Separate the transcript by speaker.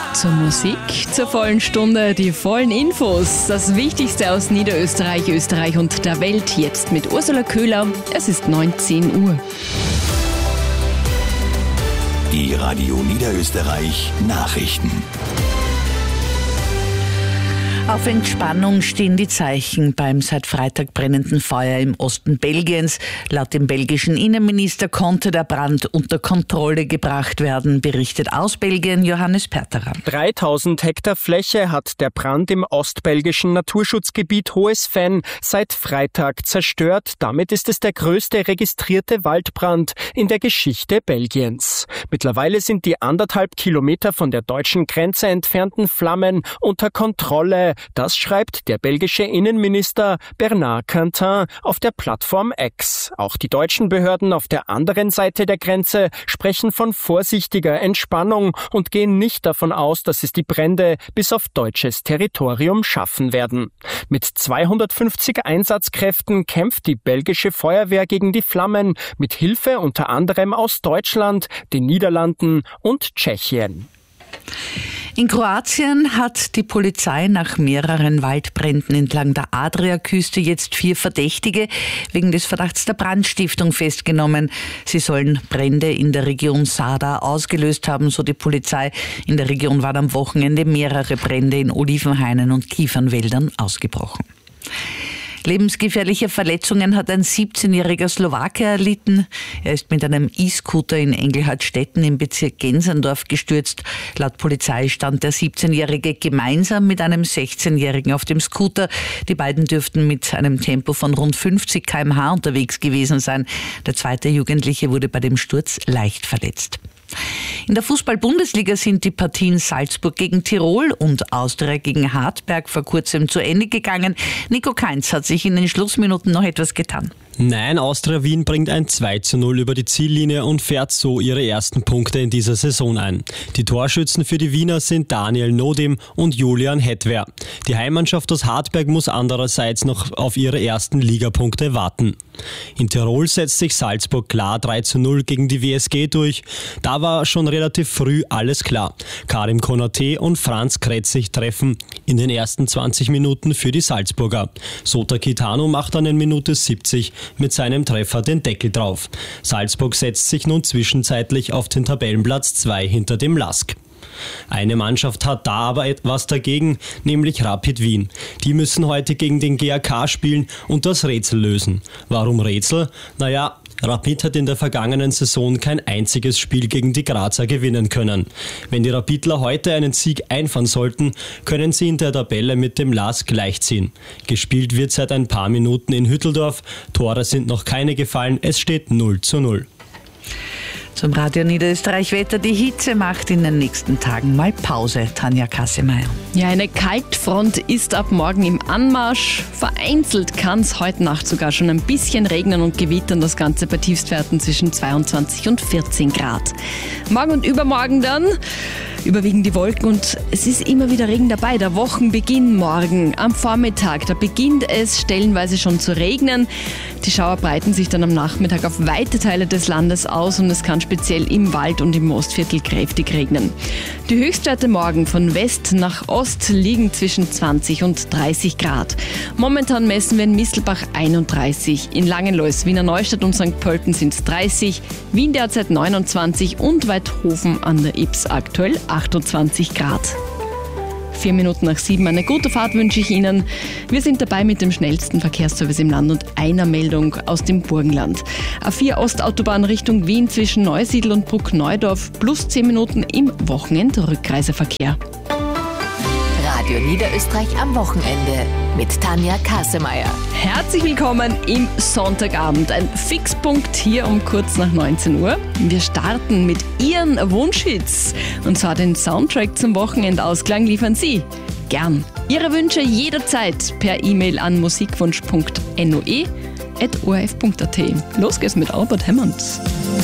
Speaker 1: Zur Musik, zur vollen Stunde, die vollen Infos. Das Wichtigste aus Niederösterreich, Österreich und der Welt jetzt mit Ursula Köhler. Es ist 19 Uhr.
Speaker 2: Die Radio Niederösterreich Nachrichten.
Speaker 3: Auf Entspannung stehen die Zeichen beim seit Freitag brennenden Feuer im Osten Belgiens. Laut dem belgischen Innenminister konnte der Brand unter Kontrolle gebracht werden, berichtet aus Belgien Johannes Perterer.
Speaker 4: 3000 Hektar Fläche hat der Brand im ostbelgischen Naturschutzgebiet Hohes Venn seit Freitag zerstört. Damit ist es der größte registrierte Waldbrand in der Geschichte Belgiens. Mittlerweile sind die 1,5 Kilometer von der deutschen Grenze entfernten Flammen unter Kontrolle. Das schreibt der belgische Innenminister Bernard Quentin auf der Plattform X. Auch die deutschen Behörden auf der anderen Seite der Grenze sprechen von vorsichtiger Entspannung und gehen nicht davon aus, dass es die Brände bis auf deutsches Territorium schaffen werden. Mit 250 Einsatzkräften kämpft die belgische Feuerwehr gegen die Flammen, mit Hilfe unter anderem aus Deutschland, den Niederlanden und Tschechien.
Speaker 3: In Kroatien hat die Polizei nach mehreren Waldbränden entlang der Adriaküste jetzt 4 Verdächtige wegen des Verdachts der Brandstiftung festgenommen. Sie sollen Brände in der Region Sada ausgelöst haben, so die Polizei. In der Region waren am Wochenende mehrere Brände in Olivenhainen und Kiefernwäldern ausgebrochen. Lebensgefährliche Verletzungen hat ein 17-jähriger Slowake erlitten. Er ist mit einem E-Scooter in Engelhardstetten im Bezirk Gensendorf gestürzt. Laut Polizei stand der 17-Jährige gemeinsam mit einem 16-Jährigen auf dem Scooter. Die beiden dürften mit einem Tempo von rund 50 km/h unterwegs gewesen sein. Der zweite Jugendliche wurde bei dem Sturz leicht verletzt. In der Fußball-Bundesliga sind die Partien Salzburg gegen Tirol und Austria gegen Hartberg vor kurzem zu Ende gegangen. Nico Kainz hat sich in den Schlussminuten noch etwas getan.
Speaker 5: Nein, Austria Wien bringt ein 2:0 über die Ziellinie und fährt so ihre ersten Punkte in dieser Saison ein. Die Torschützen für die Wiener sind Daniel Nodim und Julian Hetwer. Die Heimmannschaft aus Hartberg muss andererseits noch auf ihre ersten Ligapunkte warten. In Tirol setzt sich Salzburg klar 3:0 gegen die WSG durch. Da war schon relativ früh alles klar. Karim Konaté und Franz Kretzig treffen in den ersten 20 Minuten für die Salzburger. Sota Kitano macht dann in Minute 70 mit seinem Treffer den Deckel drauf. Salzburg setzt sich nun zwischenzeitlich auf den Tabellenplatz 2 hinter dem LASK. Eine Mannschaft hat da aber etwas dagegen, nämlich Rapid Wien. Die müssen heute gegen den GAK spielen und das Rätsel lösen. Warum Rätsel? Naja, Rapid hat in der vergangenen Saison kein einziges Spiel gegen die Grazer gewinnen können. Wenn die Rapidler heute einen Sieg einfahren sollten, können sie in der Tabelle mit dem LASK gleichziehen. Gespielt wird seit ein paar Minuten in Hütteldorf. Tore sind noch keine gefallen, es steht 0:0.
Speaker 3: Zum Radio Niederösterreich Wetter. Die Hitze macht in den nächsten Tagen mal Pause. Tanja Kassemeyer.
Speaker 1: Ja, eine Kaltfront ist ab morgen im Anmarsch. Vereinzelt kann es heute Nacht sogar schon ein bisschen regnen und gewittern. Das Ganze bei Tiefstwerten zwischen 22 und 14 Grad. Morgen und übermorgen dann überwiegen die Wolken und es ist immer wieder Regen dabei. Der Wochenbeginn morgen am Vormittag, da beginnt es stellenweise schon zu regnen. Die Schauer breiten sich dann am Nachmittag auf weite Teile des Landes aus und es kann speziell im Wald und im Ostviertel kräftig regnen. Die Höchstwerte morgen von West nach Ost liegen zwischen 20 und 30 Grad. Momentan messen wir in Mistelbach 31, in Langenlois, Wiener Neustadt und St. Pölten sind es 30, Wien derzeit 29 und Weidhofen an der Ips aktuell 28 Grad. 4 Minuten nach 7. Eine gute Fahrt wünsche ich Ihnen. Wir sind dabei mit dem schnellsten Verkehrsservice im Land und einer Meldung aus dem Burgenland. A4 Ostautobahn Richtung Wien zwischen Neusiedl und Bruckneudorf plus 10 Minuten im Wochenend-Rückreiseverkehr.
Speaker 6: Radio Niederösterreich am Wochenende mit Tanja Kassemeyer.
Speaker 1: Herzlich willkommen im Sonntagabend. Ein Fixpunkt hier um kurz nach 19 Uhr. Wir starten mit Ihren Wunschhits. Und zwar den Soundtrack zum Wochenendausklang liefern Sie gern. Ihre Wünsche jederzeit per E-Mail an musikwunsch.noe@orf.at. Los geht's mit Albert Hammond.